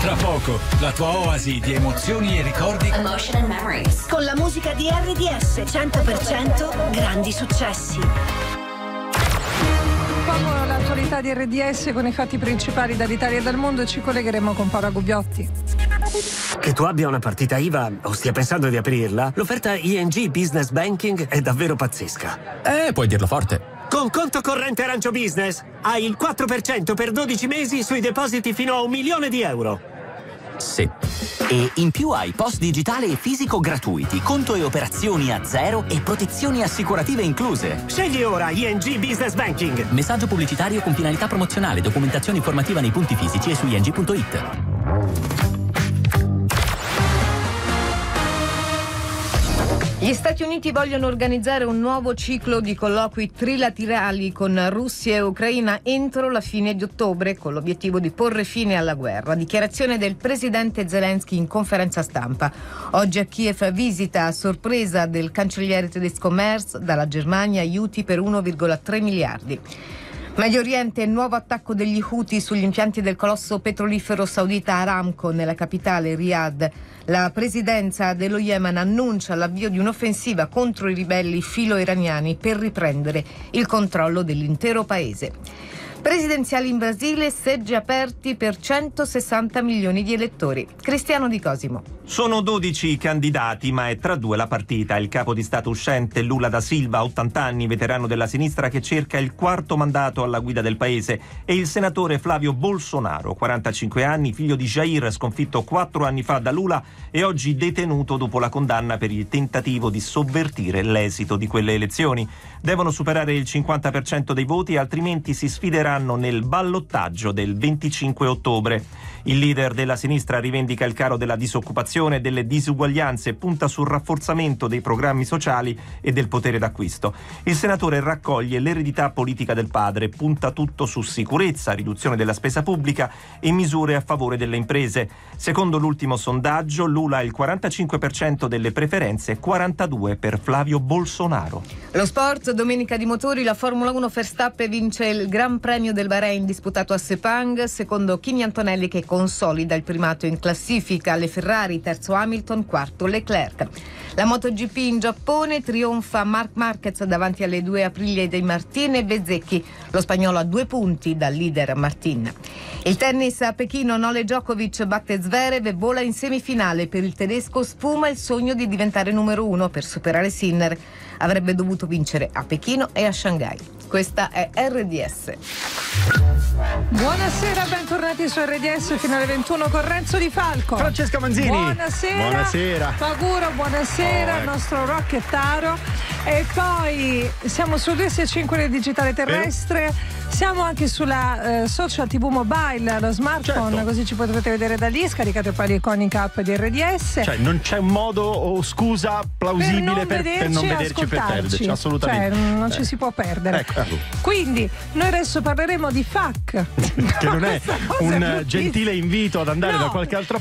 Tra poco, la tua oasi di emozioni e ricordi. Emotion and memories. Con la musica di RDS 100% grandi successi. Dopo l'attualità di RDS con i fatti principali dall'Italia e dal mondo, ci collegheremo con Paola Gubbiotti. Che tu abbia una partita IVA o stia pensando di aprirla, l'offerta ING Business Banking è davvero pazzesca. Puoi dirlo forte. Con conto corrente Arancio Business hai il 4% per 12 mesi sui depositi fino a €1.000.000. Sì. E in più hai post digitale e fisico gratuiti, conto e operazioni a zero e protezioni assicurative incluse. Scegli ora ING Business Banking. Messaggio pubblicitario con finalità promozionale, documentazione informativa nei punti fisici e su ing.it. Gli Stati Uniti vogliono organizzare un nuovo ciclo di colloqui trilaterali con Russia e Ucraina entro la fine di ottobre, con l'obiettivo di porre fine alla guerra. Dichiarazione del presidente Zelensky in conferenza stampa. Oggi a Kiev visita a sorpresa del cancelliere tedesco Merz, dalla Germania aiuti per 1,3 miliardi. Medio Oriente, nuovo attacco degli Houthi sugli impianti del colosso petrolifero saudita Aramco nella capitale Riyadh. La presidenza dello Yemen annuncia l'avvio di un'offensiva contro i ribelli filo-iraniani per riprendere il controllo dell'intero paese. Presidenziali in Brasile, seggi aperti per 160 milioni di elettori. Cristiano Di Cosimo. Sono 12 i candidati, ma è tra due la partita. Il capo di Stato uscente Lula da Silva, 80 anni, veterano della sinistra che cerca il quarto mandato alla guida del paese, e il senatore Flavio Bolsonaro, 45 anni, figlio di Jair, sconfitto 4 anni fa da Lula e oggi detenuto dopo la condanna per il tentativo di sovvertire l'esito di quelle elezioni. Devono superare il 50% dei voti, altrimenti si sfideranno nel ballottaggio del 25 ottobre. Il leader della sinistra rivendica il caro della disoccupazione e delle disuguaglianze, punta sul rafforzamento dei programmi sociali e del potere d'acquisto. Il senatore raccoglie l'eredità politica del padre, punta tutto su sicurezza, riduzione della spesa pubblica e misure a favore delle imprese. Secondo l'ultimo sondaggio, Lula ha il 45% delle preferenze, 42% per Flavio Bolsonaro. Lo sport, domenica di motori, la Formula 1 Verstappen vince il Gran Premio del Bahrain disputato a Sepang, secondo Kimi Antonelli che consolida il primato in classifica. Le Ferrari, terzo Hamilton, quarto Leclerc. La MotoGP in Giappone, trionfa Marc Marquez davanti alle due Aprilia dei Martin e Bezzecchi. Lo spagnolo ha 2 punti dal leader Martin. Il tennis a Pechino, Novak Djokovic batte Zverev e vola in semifinale. Per il tedesco sfuma il sogno di diventare numero 1 per superare Sinner. Avrebbe dovuto vincere a Pechino e a Shanghai. Questa è RDS. Buonasera, bentornati su RDS fino alle 21 con Renzo Di Falco. Francesca Manzini. Buonasera. Paguro, buonasera al nostro rockettaro. E poi siamo su 265 del digitale terrestre. Siamo anche sulla social TV mobile, lo smartphone, certo. Così ci potrete vedere da lì. Scaricate poi l'iconica app di RDS. Cioè non c'è un modo o scusa plausibile per non vederci, per perderci, assolutamente. Cioè non ci si può perdere. Ecco. Quindi noi adesso parleremo di FAC. Che non è un gentile invito ad andare da qualche altra